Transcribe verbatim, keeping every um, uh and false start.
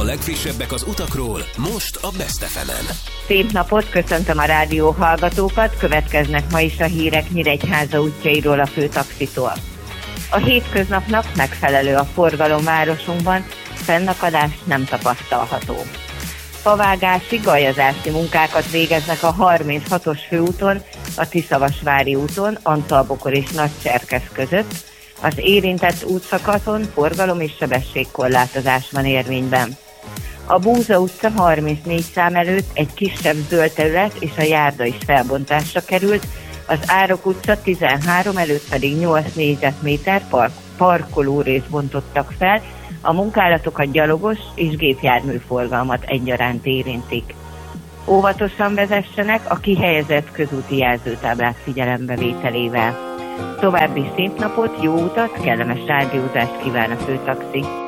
legfrissebbek az utakról, most a Best ef emen. Szép napot, köszöntöm a rádió hallgatókat, következnek ma is a hírek Nyíregyháza útjairól a főtaxitól. A hétköznapnak megfelelő a forgalom városunkban, fennakadás nem tapasztalható. Favágási, galjazási munkákat végeznek a harminchatos főúton, a Tiszavasvári úton, Antalbokor és Nagycserkesz között. Az érintett útszakaszon forgalom és sebességkorlátozás van érvényben. A Búza utca harmincnégy szám előtt egy kisebb zöld terület és a járda is felbontásra került, az Árok utca tizenhárom előtt pedig nyolc négyzetméter park, parkolórészt bontottak fel, a munkálatokat gyalogos és gépjárműforgalmat egyaránt érintik. Óvatosan vezessenek a kihelyezett közúti jelzőtáblák figyelembevételével. További szép napot, jó utat, kellemes rádiózást kíván a főtaxi!